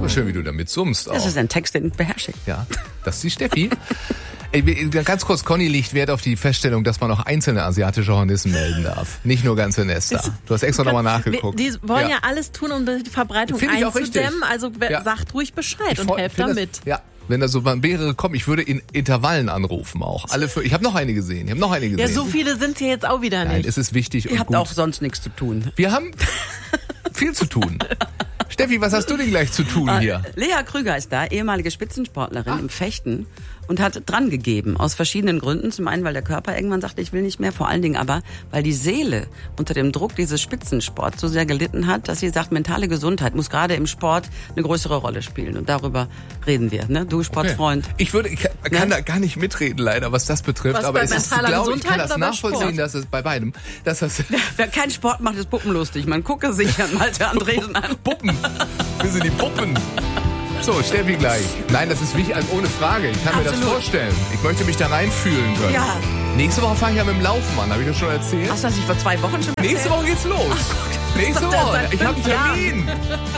Aber schön, wie du damit summst auch. Das ist ein Text, den beherrsche ich. Ja, das ist die Steffi. Ey, ganz kurz, Conny legt Wert auf die Feststellung, dass man auch einzelne asiatische Hornissen melden darf. Nicht nur ganze Nester. Du hast extra nochmal nachgeguckt. Die wollen ja alles tun, um die Verbreitung einzudämmen. Also sagt ruhig Bescheid und helft damit. Ja. Wenn da so mehrere kommen, ich würde in Intervallen anrufen auch. Ich habe noch eine gesehen. Ja, so viele sind es ja jetzt auch wieder nicht. Nein, es ist wichtig und Ihr habt gut. auch sonst nichts zu tun. Wir haben viel zu tun. Steffi, was hast du denn gleich zu tun hier? Lea Krüger ist da, ehemalige Spitzensportlerin im Fechten und hat dran gegeben, aus verschiedenen Gründen. Zum einen, weil der Körper irgendwann sagte, ich will nicht mehr, vor allen Dingen aber, weil die Seele unter dem Druck dieses Spitzensports so sehr gelitten hat, dass sie sagt, mentale Gesundheit muss gerade im Sport eine größere Rolle spielen. Und darüber reden wir, ne? Du Sportfreund. Okay. Ich kann da gar nicht mitreden, leider, was das betrifft. Aber es ist, glaube ich, kann das nachvollziehen, dass es bei beidem, dass das... Wer keinen Sport macht, ist puppenlustig. Man gucke sich an Malte Andresen an. Puppen. Wir sind die Puppen. So, Steffi gleich. Nein, das ist wichtig, ohne Frage. Ich kann mir das vorstellen. Ich möchte mich da reinfühlen können. Ja. Nächste Woche fange ich ja mit dem Laufen an. Habe ich das schon erzählt? Hast du das nicht vor 2 Wochen schon erzählt? Nächste Woche geht's los. Ach Gott, Nächste Woche. Ich habe einen Termin.